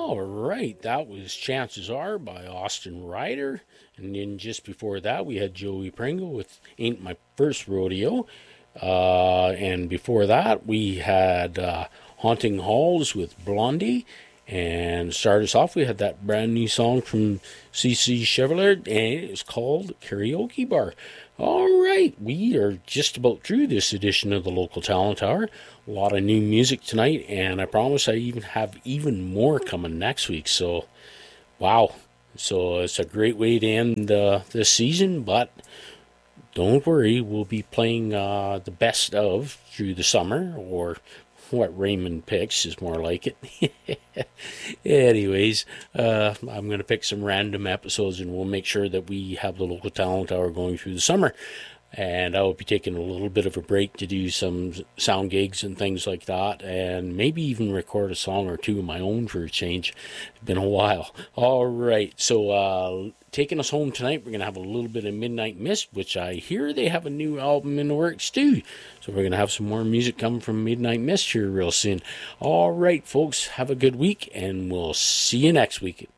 All right, that was Chances Are by Austin Ryder. And then just before that, we had Joey Pringle with Ain't My First Rodeo. And before that, we had Haunting Halls with Blondie. And start us off, we had that brand new song from CC Chevalier, and it's called Karaoke Bar. All right, we are just about through this edition of the Local Talent Hour. A lot of new music tonight, and I promise I even have even more coming next week. So, wow. So it's a great way to end this season, but don't worry, we'll be playing the best of through the summer, or what Raymond picks is more like it. Anyways, I'm going to pick some random episodes and we'll make sure that we have the Local Talent Hour going through the summer. And I will be taking a little bit of a break to do some sound gigs and things like that, and maybe even record a song or two of my own for a change. It's been a while. All right, so taking us home tonight, we're going to have a little bit of Midnight Mist, which I hear they have a new album in the works too. So we're going to have some more music coming from Midnight Mist here real soon. All right, folks, have a good week, and we'll see you next week.